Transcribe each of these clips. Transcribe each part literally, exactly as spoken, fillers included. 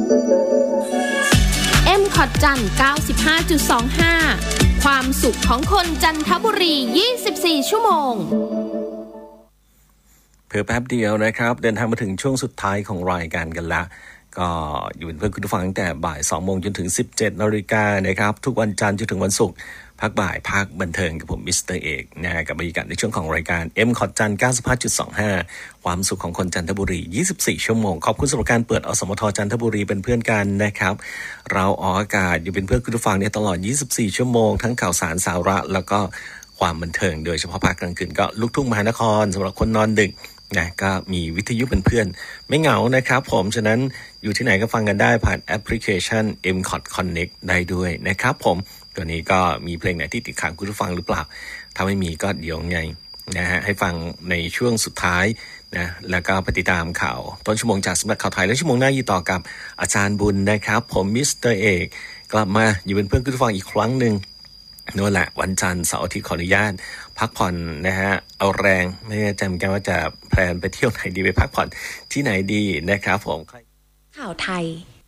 เอ็ม คอท จันทร์ เก้าสิบห้าจุดสองห้า ความสุขของคนจันทบุรียี่สิบสี่ชั่วโมงเพิ่มแป๊บเดียวนะครับเดินทางมาถึงช่วงสุดท้ายของรายการกันละก็อยู่เป็นเพื่อนคุณผู้ฟังตั้งแต่บ่ายสองโมงจนถึงสิบเจ็ดนาฬิกานะครับทุกวันจันทร์จนถึงวันศุกร์พักบ่ายพักบันเทิงกับผมมิสเตอร์เอกนะกับบรรยากาศในช่วงของรายการ M คอทจันทร์ เก้าสิบห้าจุดสองห้า ความสุขของคนจันทบุรียี่สิบสี่ชั่วโมงขอบคุณสำหรับการเปิดอสมทจันทบุรีเป็นเพื่อนกันนะครับเราออกอากาศอยู่เป็นเพื่อนคุณผู้ฟังเนี่ยตลอดยี่สิบสี่ชั่วโมงทั้งข่าวสารสาระแล้วก็ความบันเทิงโดยเฉพาะภาคกลางคืนก็ลูกทุ่งมหานครสำหรับคนนอนดึกนะก็มีวิทยุเป็นเพื่อนไม่เหงานะครับผมฉะนั้นอยู่ที่ไหนก็ฟังกันได้ผ่านแอปพลิเคชัน เอ็ม คอท Connect ได้ด้วยนะครับผมตัวนี้ก็มีเพลงไหนที่ติดค้างคุณผู้ฟังหรือเปล่าถ้าไม่มีก็เดี๋ยวไงนะฮะให้ฟังในช่วงสุดท้ายนะแล้วก็ไปติดตามข่าวต้นชั่วโมงจากสำนักข่าวไทยและชั่วโมงหน้าอยู่ต่อกับอาจารย์บุญนะครับผมมิสเตอร์เอกกลับมาอยู่เป็นเพื่อนคุณผู้ฟังอีกครั้งนึงนั่นแหละวันจันทร์เสาร์อาทิตย์ขออนุญาตพักผ่อนนะฮะเอาแรงไม่แน่ใจเหมือนกันว่าจะแพลนไปเที่ยวไหนดีไปพักผ่อนที่ไหนดีนะครับผมข่าวไทย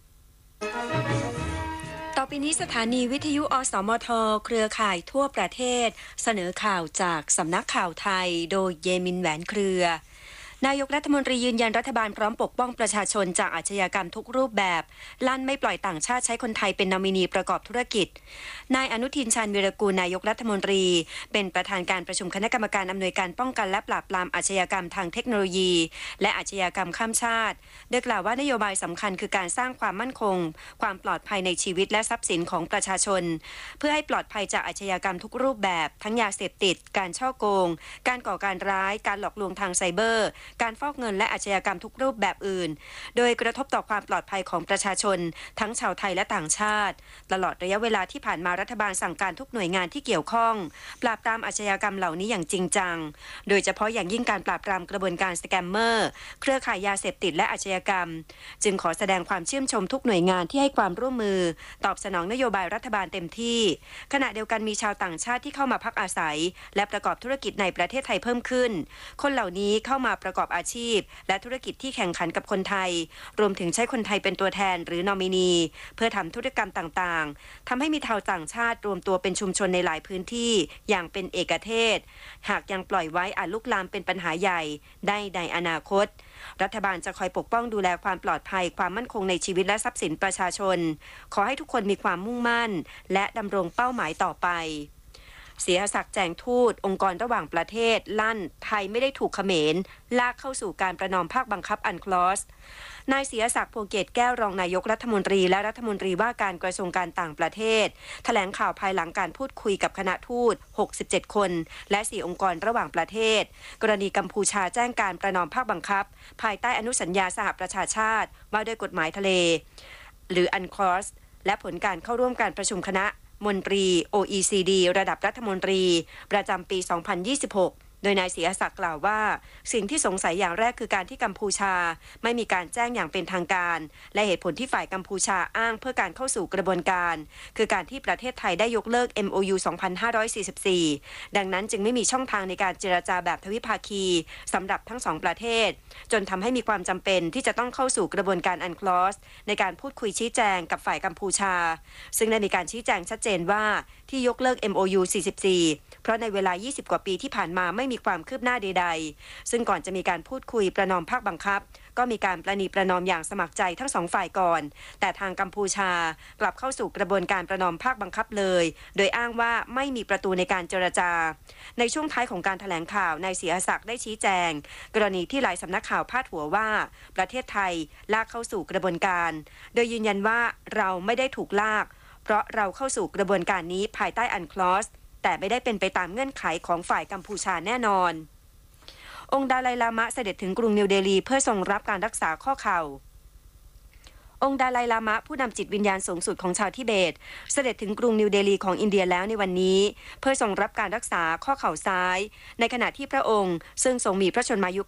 ต่อไปนี้สถานีวิทยุอสมทเครือข่ายทั่วประเทศเสนอข่าวจากสำนักข่าวไทยโดยเยมินแหวนเครือนายกรัฐมนตรียืนยันรัฐบาลพร้อมปกป้องประชาชนจากอาชญากรรมทุกรูปแบบลั่นไม่ปล่อยต่างชาติใช้คนไทยเป็นนอมินีประกอบธุรกิจนายอนุทินชาญวีรกูลนายกรัฐมนตรีเป็นประธานการประชุมคณะกรรมการอำนวยการป้องกันและปราบปรามอาชญากรรมทางเทคโนโลยีและอาชญากรรมข้ามชาติโดยกล่าวว่านโยบายสำคัญคือการสร้างความมั่นคงความปลอดภัยในชีวิตและทรัพย์สินของประชาชนเพื่อให้ปลอดภัยจากอาชญากรรมทุกรูปแบบทั้งยาเสพติดการฉ้อโกงการก่อการร้ายการหลอกลวงทางไซเบอร์การฟอกเงินและอาชญากรรมทุกรูปแบบอื่นโดยกระทบต่อความปลอดภัยของประชาชนทั้งชาวไทยและต่างชาติตลอดระยะเวลาที่ผ่านมารัฐบาลสั่งการทุกหน่วยงานที่เกี่ยวข้องปราบปรามอาชญากรรมเหล่านี้อย่างจริงจังโดยเฉพาะอย่างยิ่งการปราบปรามกระบวนการสแกมเมอร์เครือข่ายยาเสพติดและอาชญากรรมจึงขอแสดงความชื่นชมทุกหน่วยงานที่ให้ความร่วมมือตอบสนองนโยบายรัฐบาลเต็มที่ขณะเดียวกันมีชาวต่างชาติที่เข้ามาพักอาศัยและประกอบธุรกิจในประเทศไทยเพิ่มขึ้นคนเหล่านี้เข้ามาประกอบอาชีพและธุรกิจที่แข่งขันกับคนไทยรวมถึงใช้คนไทยเป็นตัวแทนหรือนอมินีเพื่อทำธุรกรรมต่างๆทำให้มีชาวต่างชาติรวมตัวเป็นชุมชนในหลายพื้นที่อย่างเป็นเอกเทศหากยังปล่อยไว้อาจลุกลามเป็นปัญหาใหญ่ได้ในอนาคตรัฐบาลจะคอยปกป้องดูแลความปลอดภัยความมั่นคงในชีวิตและทรัพย์สินประชาชนขอให้ทุกคนมีความมุ่งมั่นและดำรงเป้าหมายต่อไปเสียศักดิ์แจงทูตองค์กรระหว่างประเทศลั่นไทยไม่ได้ถูกเขมรลากเข้าสู่การประนอมภาคบังคับอันคลอสนายเสียศักดิ์พวงเกตแก้วรองนายกรัฐมนตรีและรัฐมนตรีว่าการกระทรวงการต่างประเทศแถลงข่าวภายหลังการพูดคุยกับคณะทูตหกสิบเจ็ดคนและสี่องค์กรระหว่างประเทศกรณีกัมพูชาแจ้งการประนอมภาคบังคับภายใต้อนุสัญญาสหประชาชาติว่าด้วยกฎหมายทะเลหรืออันคลอสและผลการเข้าร่วมการประชุมคณะมนตรี โอ อี ซี ดี ระดับรัฐมนตรีประจำปี สองพันยี่สิบหก โดยนายเสียศักดิ์กล่าวว่าสิ่งที่สงสัยอย่างแรกคือการที่กัมพูชาไม่มีการแจ้งอย่างเป็นทางการและเหตุผลที่ฝ่ายกัมพูชาอ้างเพื่อการเข้าสู่กระบวนการคือการที่ประเทศไทยได้ยกเลิก เอ็ม โอ ยู สองพันห้าร้อยสี่สิบสี่ ดังนั้นจึงไม่มีช่องทางในการเจรจาแบบทวิภาคีสำหรับทั้งสองประเทศจนทำให้มีความจำเป็นที่จะต้องเข้าสู่กระบวนการอันคลอสในการพูดคุยชี้แจงกับฝ่ายกัมพูชาซึ่งได้มีการชี้แจงชัดเจนว่าที่ยกเลิก เอ็ม โอ ยู สี่สิบสี่ เพราะในเวลายี่สิบกว่าปีที่ผ่านมาไม่มีความคืบหน้าใดๆซึ่งก่อนจะมีการพูดคุยประนอมภาคบังคับก็มีการประนีประนอมอย่างสมัครใจทั้งสองฝ่ายก่อนแต่ทางกัมพูชากลับเข้าสู่กระบวนการประนอมภาคบังคับเลยโดยอ้างว่าไม่มีประตูในการเจรจาในช่วงท้ายของการแถลงข่าวนายเสียศักดิ์ได้ชี้แจงกรณีที่หลายสำนักข่าวพาดหัวว่าประเทศไทยลากเข้าสู่กระบวนการโดยยืนยันว่าเราไม่ได้ถูกลากเพราะเราเข้าสู่กระบวนการนี้ภายใต้อันคลอสแต่ไม่ได้เป็นไปตามเงื่อนไขของฝ่ายกัมพูชาแน่นอนองค์ดาไลลามะเสด็จถึงกรุงนิวเดลีเพื่อทรงรับการรักษาข้อเข่าองค์ดาไลลามะผู้นำจิตวิญญาณสูงสุดของชาวทิเบตเสด็จถึงกรุงนิวเดลีของอินเดียแล้วในวันนี้เพื่อทรงรับการรักษาข้อเข่าซ้ายในขณะที่พระองค์ซึ่งทรงมีพระชนมายุ